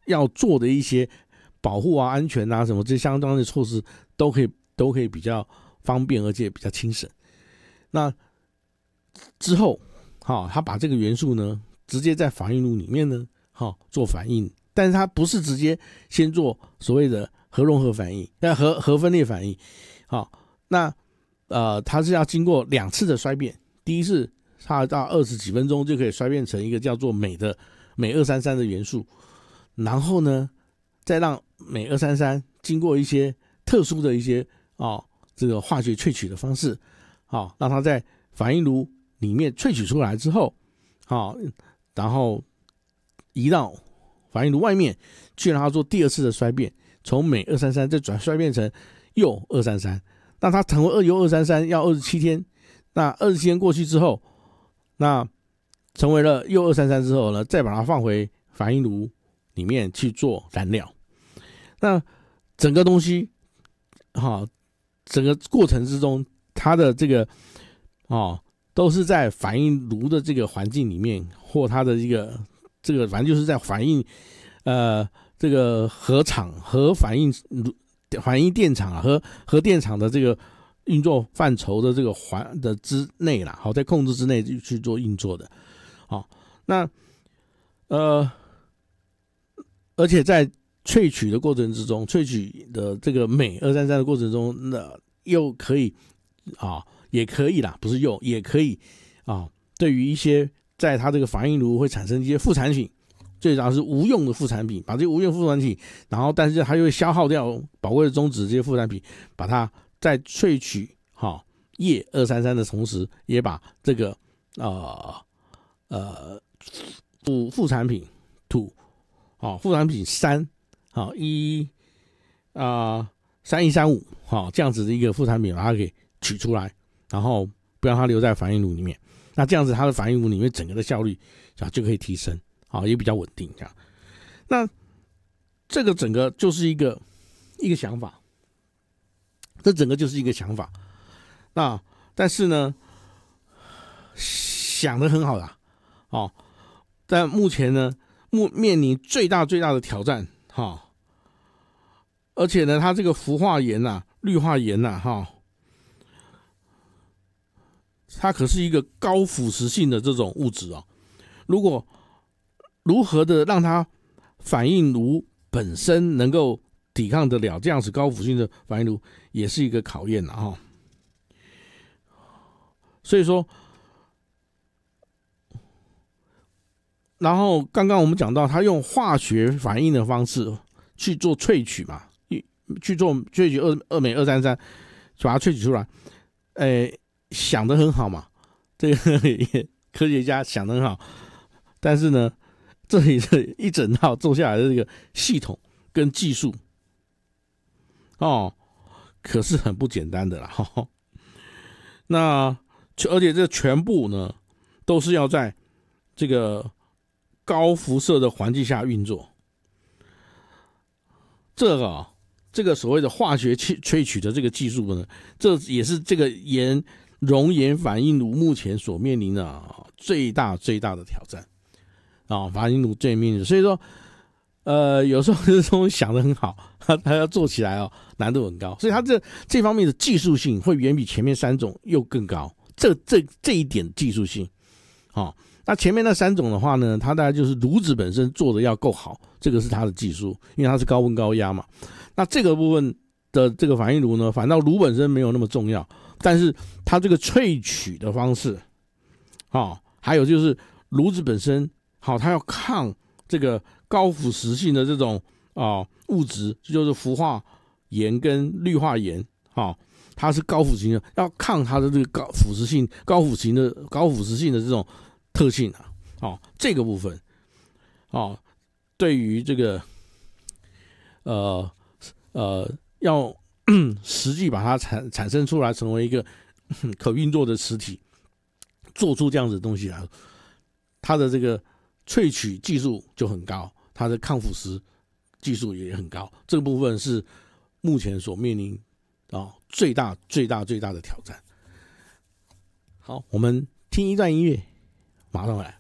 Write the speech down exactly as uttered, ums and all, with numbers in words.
要做的一些保护啊、安全啊什么这些相关的措施，都可以都可以比较方便，而且比较轻省。那之后，好、哦，他把这个元素呢，直接在反应炉里面呢，好、哦、做反应，但是他不是直接先做所谓的核融合反应，那核核分裂反应，好、哦，那呃，它是要经过两次的衰变，第一次它到二十几分钟就可以衰变成一个叫做镁的镁二三三的元素，然后呢，再让镁二三三经过一些特殊的一些哦这个化学萃取的方式，好、哦，让它在反应炉里面萃取出来之后，好、哦，然后移到反应炉外面去，让它做第二次的衰变，从镁二三三再转衰变成铀二三三。那它成为二铀二三三要二十七天，那二十七天过去之后，那成为了铀二三三之后呢，再把它放回反应炉里面去做燃料。那整个东西，哈、哦，整个过程之中，它的这个哦，都是在反应炉的这个环境里面，或它的一个这个反正就是在反应，呃，这个核厂核反应反应电厂啊，核核电厂的这个运作范畴的这个环的之内啦，好，在控制之内去做运作的，好，那呃，而且在萃取的过程之中，萃取的这个镁二三三的过程中，那又可以啊，也可以啦，不是又也可以啊，对于一些在它这个反应炉会产生一些副产品。最主要是无用的副产品，把这个无用副产品，然后但是它又会消耗掉宝贵的中子这些副产品，把它在萃取好镉二三三的同时，也把这个呃呃副副产品土好、哦、副产品三好一啊三一三五好这样子的一个副产品把它给取出来，然后不让它留在反应炉里面，那这样子它的反应炉里面整个的效率啊就可以提升。好，也比较稳定这样。那这个整个就是一个一个想法，这整个就是一个想法。那但是呢，想得很好啦，哦，但目前呢，目面临最大最大的挑战，哈、哦，而且呢，它这个氟化盐呐、啊、氯化盐呐、啊，哈、哦，它可是一个高腐蚀性的这种物质哦，如果如何的让它反应炉本身能够抵抗得了这样子高腐蚀性的反应炉，也是一个考验啦哈。所以说，然后刚刚我们讲到，它用化学反应的方式去做萃取嘛，去做萃取二二镁二三三，把它萃取出来，诶，想得很好嘛，这个科学家想得很好，但是呢。这里这一整套做下来的这个系统跟技术，哦，可是很不简单的啦。哦、那而且这全部呢，都是要在这个高辐射的环境下运作。这个、哦、这个所谓的化学萃取的这个技术呢，这也是这个盐熔岩反应炉目前所面临的最大最大的挑战。啊、哦，反应炉最面临，所以说，呃，有时候这种想得很好，他他要做起来哦，难度很高，所以他这这方面的技术性会远比前面三种又更高。这这这一点技术性，哦，那前面那三种的话呢，它大概就是炉子本身做的要够好，这个是它的技术，因为它是高温高压嘛。那这个部分的这个反应炉呢，反倒炉本身没有那么重要，但是它这个萃取的方式，哦，还有就是炉子本身。好，它要抗这个高腐蚀性的这种啊、呃、物质，就是氟化盐跟氯化盐，好、哦，它是高腐蚀的，要抗它的这个高腐蚀性、高腐蚀的高腐蚀性的这种特性啊，哦，这个部分，哦，对于这个呃呃要实际把它产产生出来，成为一个可运作的实体，做出这样子的东西来，它的这个。萃取技术就很高，它的抗腐蚀技术也很高，这个部分是目前所面临啊最大最大最大的挑战。好，我们听一段音乐，马上回来。